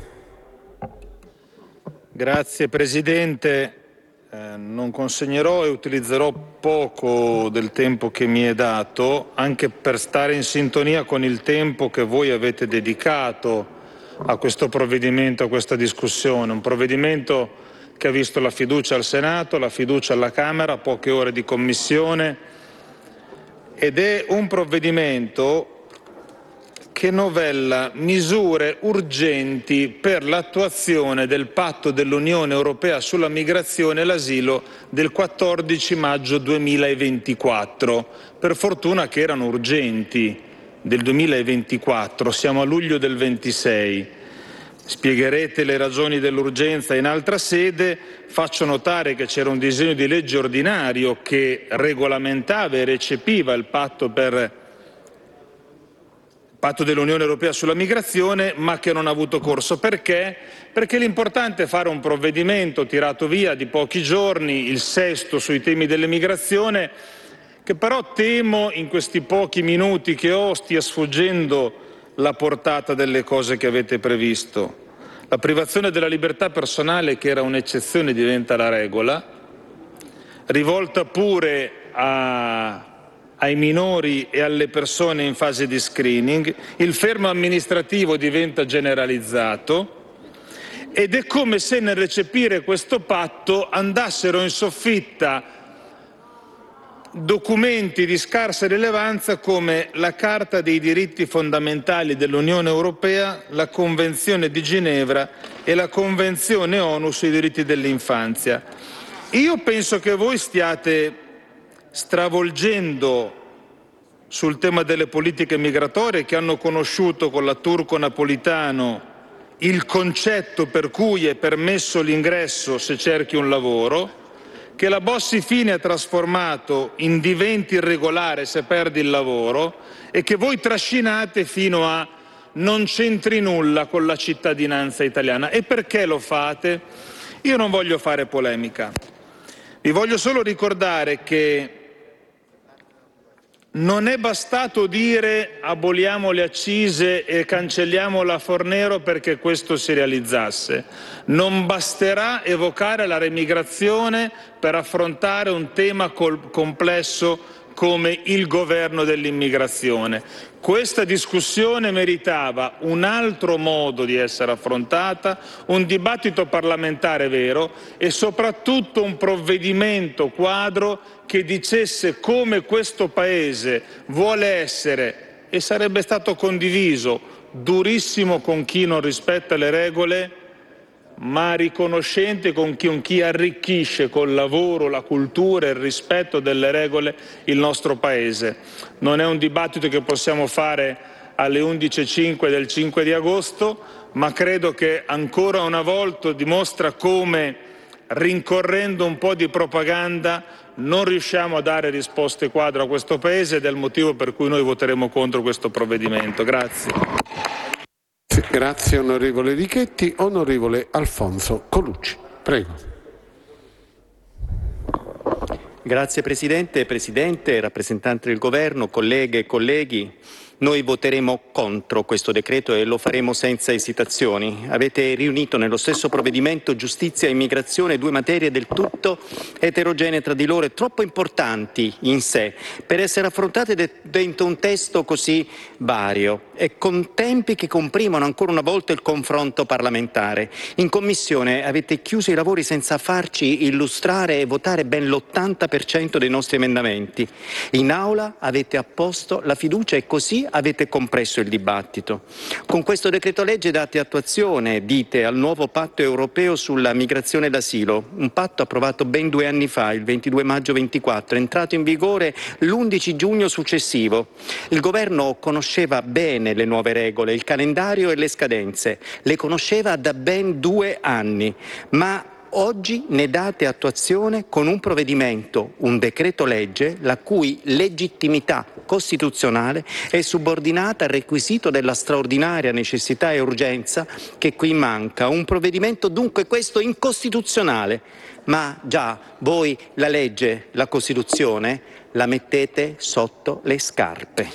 [SPEAKER 10] Grazie Presidente. Eh, non consegnerò e utilizzerò poco del tempo che mi è dato, anche per stare in sintonia con il tempo che voi avete dedicato a questo provvedimento, a questa discussione. Un provvedimento che ha visto la fiducia al Senato, la fiducia alla Camera, poche ore di commissione, ed è un provvedimento che novella misure urgenti per l'attuazione del patto dell'Unione Europea sulla migrazione e l'asilo del quattordici maggio duemilaventiquattro. Per fortuna che erano urgenti, del duemilaventiquattro, siamo a luglio del ventisei. Spiegherete le ragioni dell'urgenza in altra sede. Faccio notare che c'era un disegno di legge ordinario che regolamentava e recepiva il patto per patto dell'Unione Europea sulla migrazione, ma che non ha avuto corso. Perché? Perché l'importante è fare un provvedimento tirato via di pochi giorni, il sesto sui temi dell'immigrazione, che però temo in questi pochi minuti che ho stia sfuggendo la portata delle cose che avete previsto. La privazione della libertà personale, che era un'eccezione, diventa la regola, rivolta pure a ai minori e alle persone in fase di screening, il fermo amministrativo diventa generalizzato ed è come se nel recepire questo patto andassero in soffitta documenti di scarsa rilevanza come la Carta dei diritti fondamentali dell'Unione Europea, la Convenzione di Ginevra e la Convenzione ONU sui diritti dell'infanzia. Io penso che voi stiate stravolgendo sul tema delle politiche migratorie, che hanno conosciuto con la Turco-Napolitano il concetto per cui è permesso l'ingresso se cerchi un lavoro, che la Bossi-Fini ha trasformato in diventi irregolare se perdi il lavoro e che voi trascinate fino a non c'entri nulla con la cittadinanza italiana. E perché lo fate? Io non voglio fare polemica. Vi voglio solo ricordare che non è bastato dire aboliamo le accise e cancelliamo la Fornero perché questo si realizzasse. Non basterà evocare la remigrazione per affrontare un tema complesso come il governo dell'immigrazione. Questa discussione meritava un altro modo di essere affrontata, un dibattito parlamentare vero e soprattutto un provvedimento quadro che dicesse come questo Paese vuole essere, e sarebbe stato condiviso, durissimo con chi non rispetta le regole, ma riconoscente con chi, con chi arricchisce col lavoro, la cultura e il rispetto delle regole il nostro Paese. Non è un dibattito che possiamo fare alle undici e cinque del cinque di agosto, ma credo che ancora una volta dimostra come, rincorrendo un po' di propaganda, non riusciamo a dare risposte quadro a questo Paese ed è il motivo per cui noi voteremo contro questo provvedimento. Grazie.
[SPEAKER 2] Grazie onorevole Richetti. Onorevole Alfonso Colucci, prego.
[SPEAKER 11] Grazie Presidente, Presidente, rappresentante del Governo, colleghe e colleghi. Noi voteremo contro questo decreto e lo faremo senza esitazioni. Avete riunito nello stesso provvedimento giustizia e immigrazione, due materie del tutto eterogenee tra di loro e troppo importanti in sé per essere affrontate de- dentro un testo così vario e con tempi che comprimono ancora una volta il confronto parlamentare. In Commissione avete chiuso i lavori senza farci illustrare e votare ben l'ottanta per cento dei nostri emendamenti. In Aula avete apposto la fiducia e così avete compresso il dibattito. Con questo decreto legge date attuazione, dite, al nuovo patto europeo sulla migrazione e l'asilo, un patto approvato ben due anni fa, il ventidue maggio ventiquattro, entrato in vigore l'undici giugno successivo. Il governo conosceva bene le nuove regole, il calendario e le scadenze, le conosceva da ben due anni, ma oggi ne date attuazione con un provvedimento, un decreto legge, la cui legittimità costituzionale è subordinata al requisito della straordinaria necessità e urgenza che qui manca. Un provvedimento dunque questo incostituzionale, ma già voi la legge, la Costituzione, la mettete sotto le scarpe.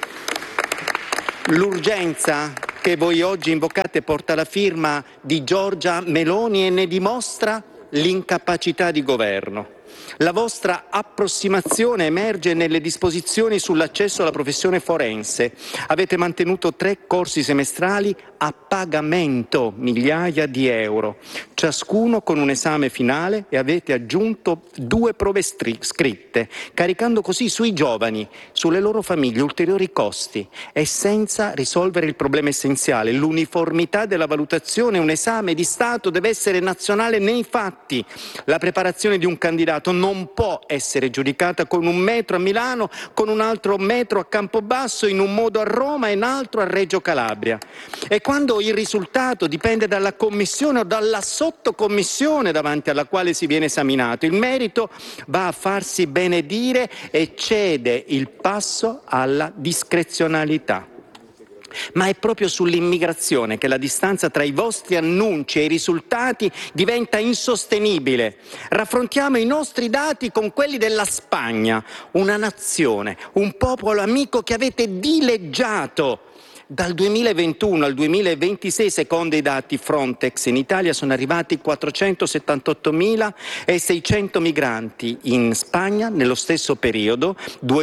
[SPEAKER 11] L'urgenza che voi oggi invocate porta la firma di Giorgia Meloni e ne dimostra l'incapacità di governo. La vostra approssimazione emerge nelle disposizioni sull'accesso alla professione forense. Avete mantenuto tre corsi semestrali a pagamento, migliaia di euro, ciascuno con un esame finale, e avete aggiunto due prove scritte, caricando così sui giovani, sulle loro famiglie, ulteriori costi e senza risolvere il problema essenziale, l'uniformità della valutazione. Un esame di Stato deve essere nazionale nei fatti. La preparazione di un candidato non può essere giudicata con un metro a Milano, con un altro metro a Campobasso, in un modo a Roma e in altro a Reggio Calabria. E quando il risultato dipende dalla commissione o dalla sottocommissione davanti alla quale si viene esaminato, il merito va a farsi benedire e cede il passo alla discrezionalità. Ma è proprio sull'immigrazione che la distanza tra i vostri annunci e i risultati diventa insostenibile. Raffrontiamo i nostri dati con quelli della Spagna, una nazione, un popolo amico che avete dileggiato. Dal duemilaventuno al duemilaventisei, secondo i dati Frontex, in Italia sono arrivati quattrocentosettantottomilaseicento migranti. In Spagna, nello stesso periodo,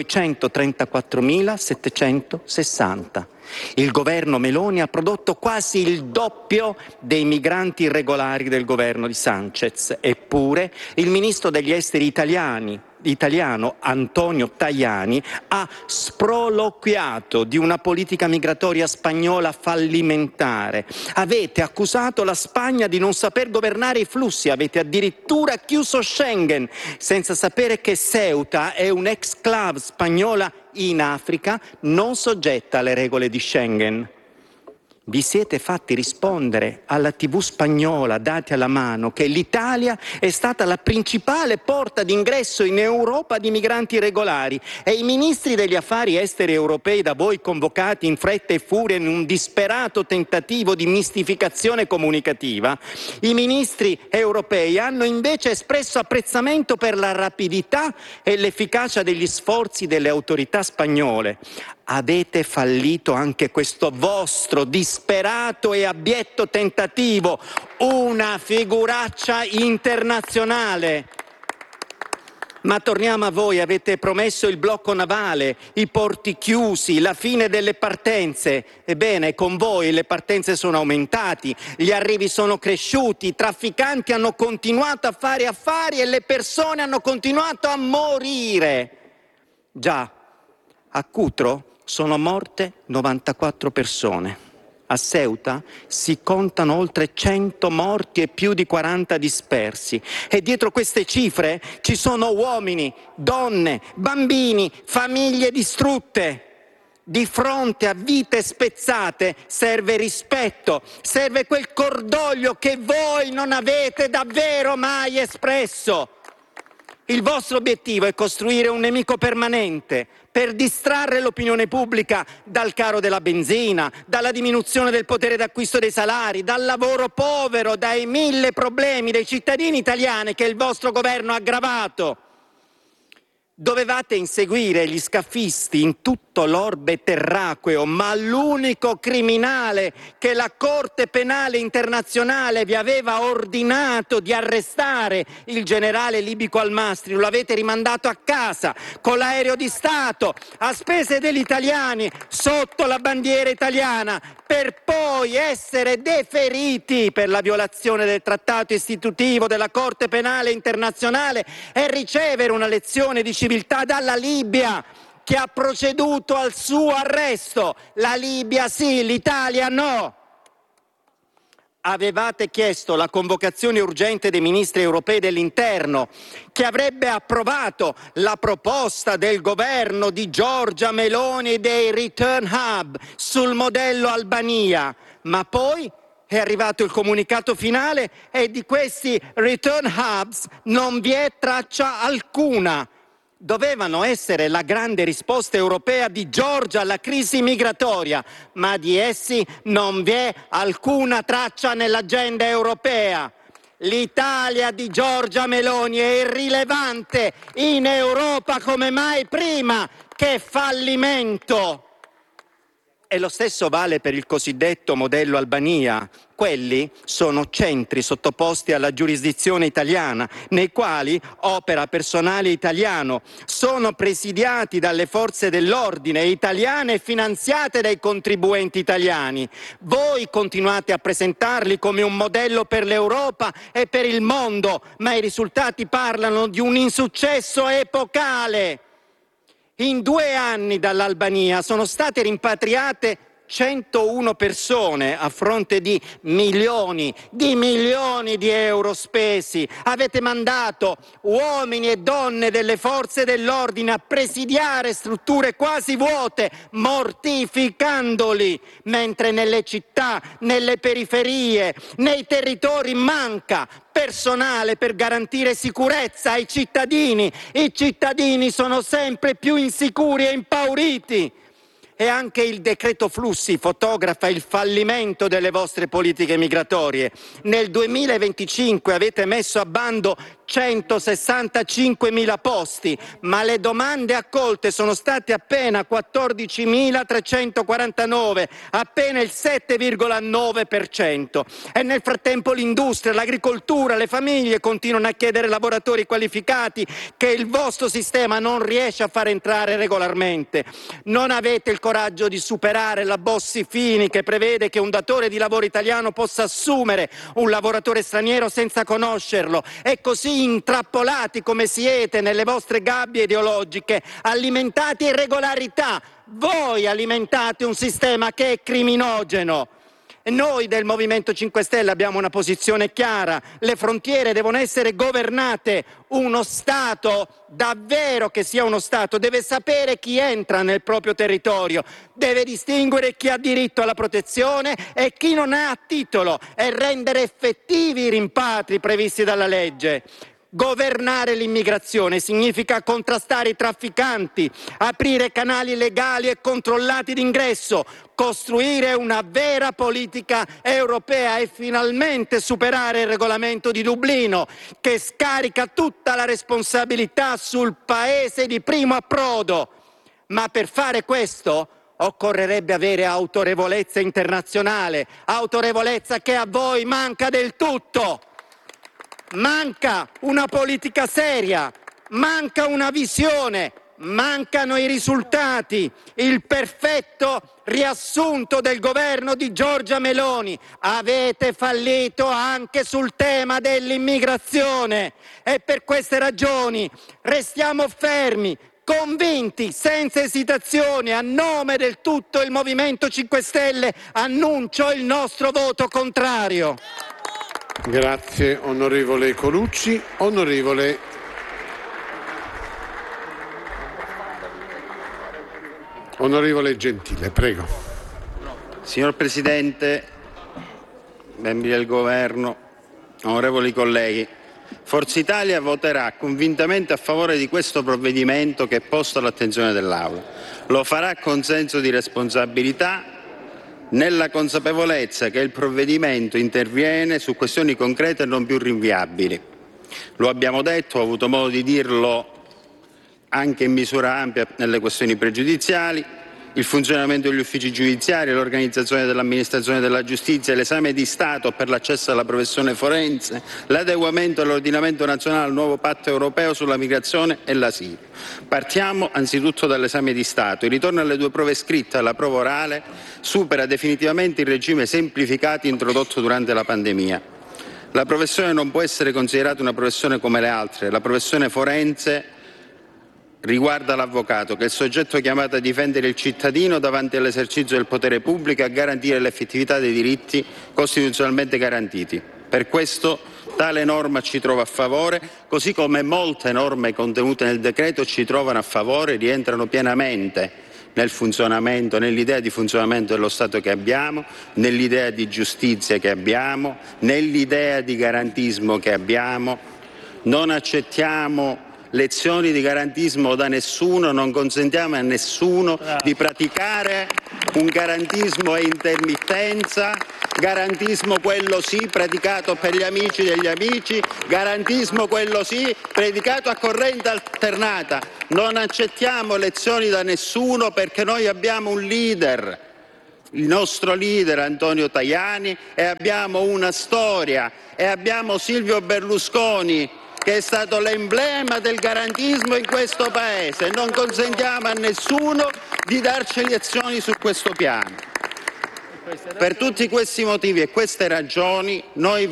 [SPEAKER 11] duecentotrentaquattromilasettecentosessanta. Il governo Meloni ha prodotto quasi il doppio dei migranti irregolari del governo di Sanchez. Eppure, il ministro degli esteri italiani italiano Antonio Tajani ha sproloquiato di una politica migratoria spagnola fallimentare. Avete accusato la Spagna di non saper governare i flussi, avete addirittura chiuso Schengen, senza sapere che Ceuta è un'exclave spagnola in Africa, non soggetta alle regole di Schengen. Vi siete fatti rispondere alla tivù spagnola, dati alla mano, che l'Italia è stata la principale porta d'ingresso in Europa di migranti irregolari, e i ministri degli affari esteri europei, da voi convocati in fretta e furia in un disperato tentativo di mistificazione comunicativa, i ministri europei hanno invece espresso apprezzamento per la rapidità e l'efficacia degli sforzi delle autorità spagnole. Avete fallito anche questo vostro disperato e abietto tentativo, una figuraccia internazionale. Ma torniamo a voi, avete promesso il blocco navale, i porti chiusi, la fine delle partenze. Ebbene, con voi le partenze sono aumentati, gli arrivi sono cresciuti, i trafficanti hanno continuato a fare affari e le persone hanno continuato a morire. Già, a Cutro sono morte novantaquattro persone. A Ceuta si contano oltre cento morti e più di quaranta dispersi. E dietro queste cifre ci sono uomini, donne, bambini, famiglie distrutte. Di fronte a vite spezzate serve rispetto, serve quel cordoglio che voi non avete davvero mai espresso. Il vostro obiettivo è costruire un nemico permanente per distrarre l'opinione pubblica dal caro della benzina, dalla diminuzione del potere d'acquisto dei salari, dal lavoro povero, dai mille problemi dei cittadini italiani che il vostro governo ha aggravato. Dovevate inseguire gli scafisti in tutto l'orbe terraqueo, ma l'unico criminale che la Corte Penale Internazionale vi aveva ordinato di arrestare, il generale libico Al-Mastri, lo avete rimandato a casa con l'aereo di Stato, a spese degli italiani, sotto la bandiera italiana, per poi essere deferiti per la violazione del trattato istitutivo della Corte Penale Internazionale e ricevere una lezione di civiltà dalla Libia, che ha proceduto al suo arresto. La Libia sì, l'Italia no. Avevate chiesto la convocazione urgente dei ministri europei dell'interno, che avrebbe approvato la proposta del governo di Giorgia Meloni dei Return Hub sul modello Albania, ma poi è arrivato il comunicato finale e di questi Return Hubs non vi è traccia alcuna. dovevano essere la grande risposta europea di Giorgia alla crisi migratoria, ma di essi non vi è alcuna traccia nell'agenda europea. L'Italia di Giorgia Meloni è irrilevante in Europa come mai prima. Che fallimento! E lo stesso vale per il cosiddetto modello Albania. Quelli sono centri sottoposti alla giurisdizione italiana, nei quali opera personale italiano, sono presidiati dalle forze dell'ordine italiane e finanziate dai contribuenti italiani. Voi continuate a presentarli come un modello per l'Europa e per il mondo, ma i risultati parlano di un insuccesso epocale. In due anni dall'Albania sono state rimpatriate centouno persone a fronte di milioni, di milioni di euro spesi. Avete mandato uomini e donne delle forze dell'ordine a presidiare strutture quasi vuote, mortificandoli, mentre nelle città, nelle periferie, nei territori manca personale per garantire sicurezza ai cittadini. I cittadini sono sempre più insicuri e impauriti. E anche il decreto flussi fotografa il fallimento delle vostre politiche migratorie. Nel duemilaventicinque avete messo a bando centosessantacinquemila posti, ma le domande accolte sono state appena quattordicimilatrecentoquarantanove, appena il sette virgola nove per cento. E nel frattempo l'industria, l'agricoltura, le famiglie continuano a chiedere lavoratori qualificati che il vostro sistema non riesce a far entrare regolarmente. Non avete il coraggio di superare la Bossi-Fini, che prevede che un datore di lavoro italiano possa assumere un lavoratore straniero senza conoscerlo, e così intrappolati come siete nelle vostre gabbie ideologiche, alimentate irregolarità. Voi alimentate un sistema che è criminogeno. Noi del Movimento cinque Stelle abbiamo una posizione chiara: le frontiere devono essere governate. Uno Stato, davvero che sia uno Stato, deve sapere chi entra nel proprio territorio, deve distinguere chi ha diritto alla protezione e chi non ha titolo e rendere effettivi i rimpatri previsti dalla legge. Governare l'immigrazione significa contrastare i trafficanti, aprire canali legali e controllati d'ingresso, costruire una vera politica europea e finalmente superare il regolamento di Dublino, che scarica tutta la responsabilità sul paese di primo approdo. Ma per fare questo occorrerebbe avere autorevolezza internazionale, autorevolezza che a voi manca del tutto. Manca una politica seria, manca una visione, mancano i risultati, il perfetto riassunto del governo di Giorgia Meloni. Avete fallito anche sul tema dell'immigrazione e per queste ragioni restiamo fermi, convinti, senza esitazione. A nome del tutto il Movimento cinque Stelle annuncio il nostro voto contrario.
[SPEAKER 2] Grazie onorevole Colucci. Onorevole Onorevole Gentile, prego.
[SPEAKER 12] Signor Presidente, membri del Governo, onorevoli colleghi, Forza Italia voterà convintamente a favore di questo provvedimento che è posto all'attenzione dell'Aula. Lo farà con senso di responsabilità, nella consapevolezza che il provvedimento interviene su questioni concrete e non più rinviabili. Lo abbiamo detto, ho avuto modo di dirlo anche in misura ampia nelle questioni pregiudiziali: il funzionamento degli uffici giudiziari, l'organizzazione dell'amministrazione della giustizia, l'esame di Stato per l'accesso alla professione forense, l'adeguamento dell'ordinamento nazionale al nuovo patto europeo sulla migrazione e l'asilo. Partiamo anzitutto dall'esame di Stato. Il ritorno alle due prove scritte e alla prova orale supera definitivamente il regime semplificato introdotto durante la pandemia. La professione non può essere considerata una professione come le altre. La professione forense riguarda l'avvocato, che è il soggetto chiamato a difendere il cittadino davanti all'esercizio del potere pubblico e a garantire l'effettività dei diritti costituzionalmente garantiti. Per questo tale norma ci trova a favore, così come molte norme contenute nel decreto ci trovano a favore, rientrano pienamente nel funzionamento, nell'idea di funzionamento dello Stato che abbiamo, nell'idea di giustizia che abbiamo, nell'idea di garantismo che abbiamo. Non accettiamo lezioni di garantismo da nessuno, non consentiamo a nessuno di praticare un garantismo a intermittenza, garantismo quello sì praticato per gli amici degli amici, garantismo quello sì predicato a corrente alternata. Non accettiamo lezioni da nessuno perché noi abbiamo un leader, il nostro leader Antonio Tajani, e abbiamo una storia, e abbiamo Silvio Berlusconi che è stato l'emblema del garantismo in questo Paese. Non consentiamo a nessuno di darci lezioni su questo piano. Per tutti questi motivi e queste ragioni noi